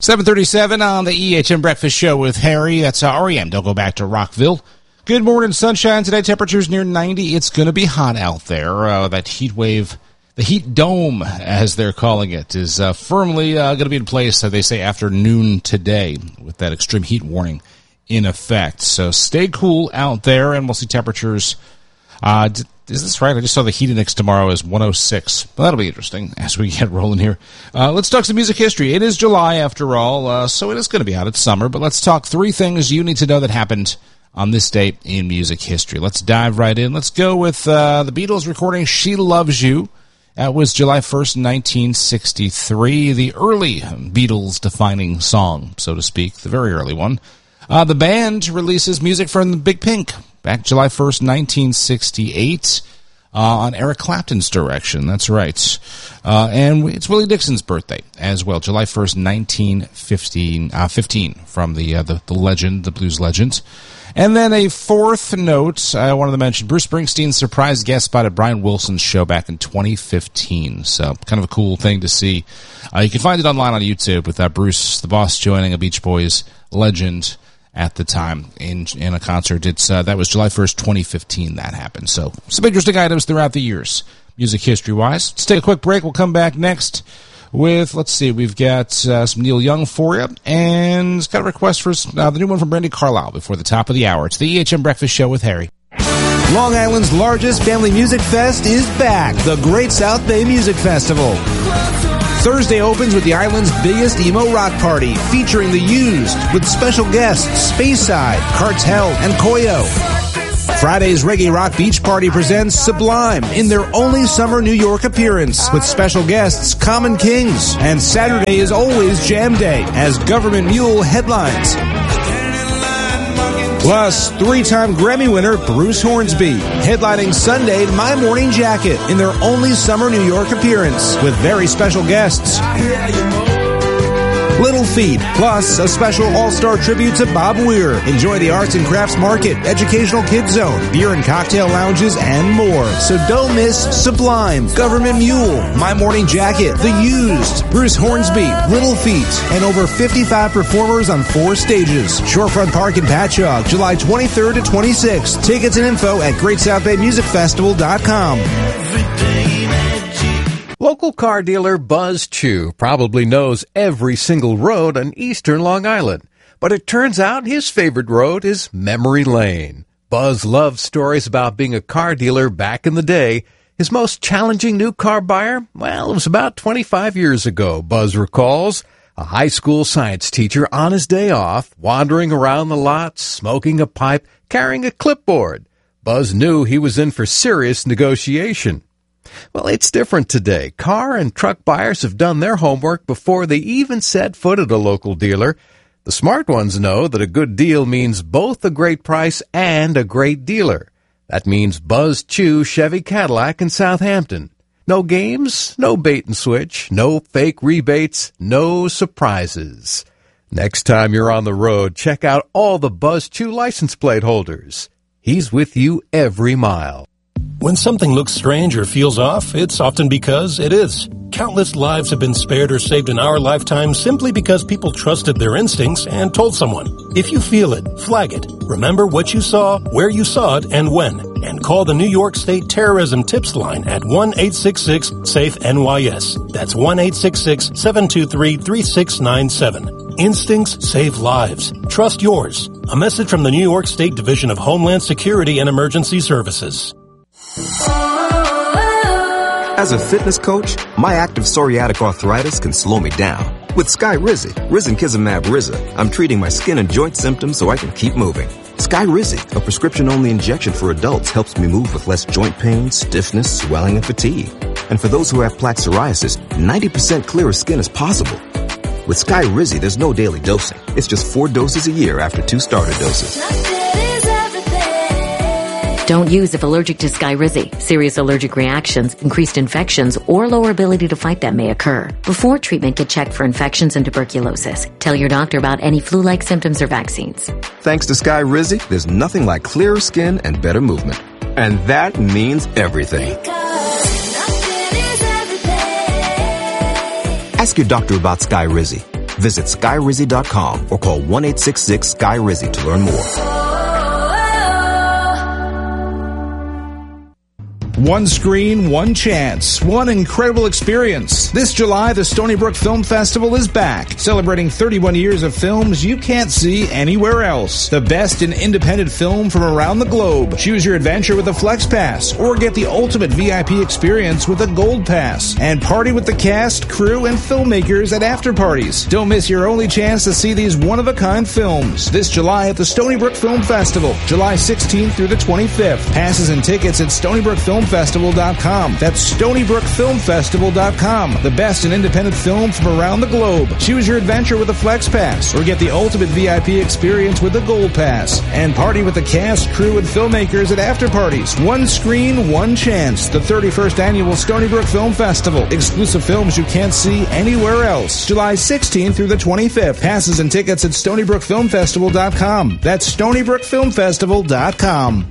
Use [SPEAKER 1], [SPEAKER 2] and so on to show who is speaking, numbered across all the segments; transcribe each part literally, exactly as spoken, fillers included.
[SPEAKER 1] seven thirty-seven on the E H M Breakfast Show with Harry. That's uh, R E M. Don't go back to Rockville. Good morning, sunshine. Today, temperatures near ninety. It's going to be hot out there. Uh, that heat wave, the heat dome, as they're calling it, is uh, firmly uh, going to be in place, uh, they say, after noon today with that extreme heat warning in effect. So stay cool out there, and we'll see temperatures. Uh, is this right? I just saw the heat index tomorrow is one oh six. Well, that'll be interesting as we get rolling here. Uh, let's talk some music history. It is July, after all, uh, so it is going to be hot. It's summer, but let's talk three things you need to know that happened on this date in music history. Let's dive right in. Let's go with uh, the Beatles recording She Loves You. That was July first, nineteen sixty-three, the early Beatles-defining song, so to speak, the very early one. Uh, the band releases music from Big Pink back July first, nineteen sixty-eight, uh, on Eric Clapton's direction. That's right. Uh, and it's Willie Dixon's birthday as well, July first, nineteen fifteen, uh, fifteen, from the, uh, the the legend, the blues legend. And then a fourth note, I wanted to mention Bruce Springsteen's surprise guest spot at Brian Wilson's show back in twenty fifteen. So kind of a cool thing to see. Uh, you can find it online on YouTube with uh, Bruce, the boss, joining a Beach Boys legend at the time in in a concert. It's uh, that was July first, twenty fifteen that happened. So some interesting items throughout the years, music history-wise. Let's take a quick break. We'll come back next with, let's see, we've got uh, some Neil Young for you, and it's got a request for uh, the new one from Brandi Carlile before the top of the hour. It's the E H M Breakfast Show with Harry.
[SPEAKER 2] Long Island's largest family music fest is back, the Great South Bay Music Festival. Thursday opens with the island's biggest emo rock party, featuring The Used, with special guests Speyside, Cartel, and Koyo. Friday's Reggae Rock Beach Party presents Sublime in their only summer New York appearance, with special guests Common Kings. And Saturday is always Jam Day, as Government Mule headlines. Plus, three-time Grammy winner Bruce Hornsby, headlining Sunday My Morning Jacket in their only summer New York appearance, with very special guests Little Feat, plus a special all-star tribute to Bob Weir. Enjoy the arts and crafts market, educational kids zone, beer and cocktail lounges, and more. So don't miss Sublime, Government Mule, My Morning Jacket, The Used, Bruce Hornsby, Little Feat, and over fifty-five performers on four stages. Shorefront Park in Patchogue, July twenty-third to twenty-sixth. Tickets and info at great south bay music festival dot com.
[SPEAKER 3] Local car dealer Buzz Chew probably knows every single road on eastern Long Island, but it turns out his favorite road is Memory Lane. Buzz loves stories about being a car dealer back in the day. His most challenging new car buyer? Well, it was about twenty-five years ago, Buzz recalls. A high school science teacher on his day off, wandering around the lot, smoking a pipe, carrying a clipboard. Buzz knew he was in for serious negotiation. Well, it's different today. Car and truck buyers have done their homework before they even set foot at a local dealer. The smart ones know that a good deal means both a great price and a great dealer. That means Buzz Chew Chevy Cadillac in Southampton. No games, no bait and switch, no fake rebates, no surprises. Next time you're on the road, check out all the Buzz Chew license plate holders. He's with you every mile.
[SPEAKER 4] When something looks strange or feels off, it's often because it is. Countless lives have been spared or saved in our lifetime simply because people trusted their instincts and told someone. If you feel it, flag it. Remember what you saw, where you saw it, and when. And call the New York State Terrorism Tips Line at one eight six six SAFE N Y S. That's one eight six six seven two three three six nine seven. Instincts save lives. Trust yours. A message from the New York State Division of Homeland Security and Emergency Services.
[SPEAKER 5] As a fitness coach, my active psoriatic arthritis can slow me down. With Skyrizi, Risankizumab Riza, I'm treating my skin and joint symptoms so I can keep moving. Skyrizi, a prescription-only injection for adults, helps me move with less joint pain, stiffness, swelling, and fatigue. And for those who have plaque psoriasis, ninety percent clearer skin is possible. With Skyrizi, there's no daily dosing. It's just four doses a year after two starter doses.
[SPEAKER 6] Don't use if allergic to Skyrizi. Serious allergic reactions, increased infections, or lower ability to fight them may occur. Before treatment, get checked for infections and tuberculosis. Tell your doctor about any flu-like symptoms or vaccines.
[SPEAKER 5] Thanks to Skyrizi, there's nothing like clearer skin and better movement. And that means everything. Ask your doctor about Skyrizi. Visit sky rizzy dot com or call one eight six six sky rizzy to learn more.
[SPEAKER 2] One screen, one chance, one incredible experience. This July, the Stony Brook Film Festival is back, celebrating thirty-one years of films you can't see anywhere else. The best in independent film from around the globe. Choose your adventure with a Flex Pass, or get the ultimate V I P experience with a Gold Pass. And party with the cast, crew, and filmmakers at after parties. Don't miss your only chance to see these one-of-a-kind films. This July at the Stony Brook Film Festival, July sixteenth through the twenty-fifth. Passes and tickets at stony brook film festival dot com. That's stony brook film festival dot com. The best in independent film from around the globe. Choose your adventure with a Flex Pass, or get the ultimate V I P experience with a Gold Pass. And party with the cast, crew, and filmmakers at after parties. One screen, one chance. The thirty-first Annual Stony Brook Film Festival. Exclusive films you can't see anywhere else. July sixteenth through the twenty-fifth. Passes and tickets at stony brook film festival dot com. That's stony brook film festival dot com.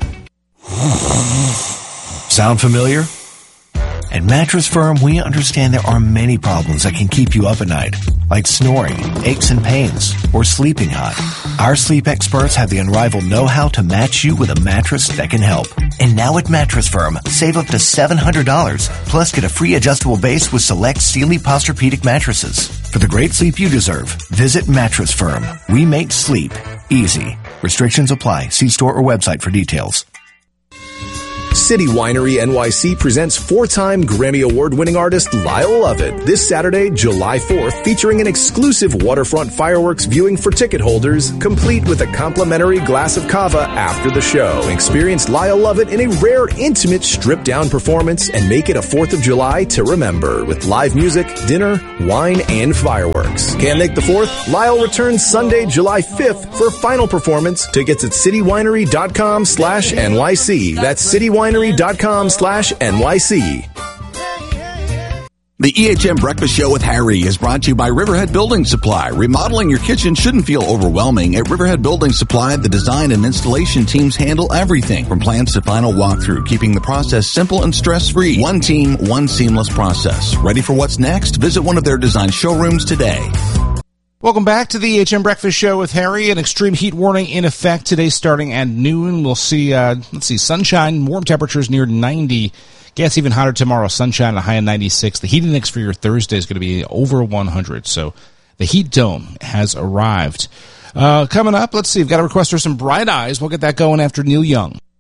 [SPEAKER 7] Sound familiar? At Mattress Firm, we understand there are many problems that can keep you up at night, like snoring, aches and pains, or sleeping hot. Our sleep experts have the unrivaled know-how to match you with a mattress that can help. And now at Mattress Firm, save up to seven hundred dollars, plus get a free adjustable base with select Sealy Posturepedic mattresses. For the great sleep you deserve, visit Mattress Firm. We make sleep easy. Restrictions apply. See store or website for details.
[SPEAKER 8] City Winery N Y C presents four-time Grammy Award-winning artist Lyle Lovett this Saturday, July fourth, featuring an exclusive waterfront fireworks viewing for ticket holders, complete with a complimentary glass of cava after the show. Experience Lyle Lovett in a rare, intimate, stripped-down performance and make it a fourth of July to remember with live music, dinner, wine, and fireworks. Can't make the fourth? Lyle returns Sunday, July fifth for final performance. Tickets at citywinery.com slash NYC. That's citywinery.com slash NYC.
[SPEAKER 9] The E H M Breakfast Show with Harry is brought to you by Riverhead Building Supply. Remodeling your kitchen shouldn't feel overwhelming. At Riverhead Building Supply, the design and installation teams handle everything from plans to final walkthrough, keeping the process simple and stress-free. One team, one seamless process. Ready for what's next? Visit one of their design showrooms today.
[SPEAKER 1] Welcome back to the E H M Breakfast Show with Harry. An extreme heat warning in effect today starting at noon. We'll see, uh, let's see, sunshine, warm temperatures near ninety. Gets even hotter tomorrow. Sunshine, a high of ninety-six. The heat index for your Thursday is going to be over one hundred. So the heat dome has arrived. Uh, coming up, let's see, we've got a request for some Bright Eyes. We'll get that going after Neil Young.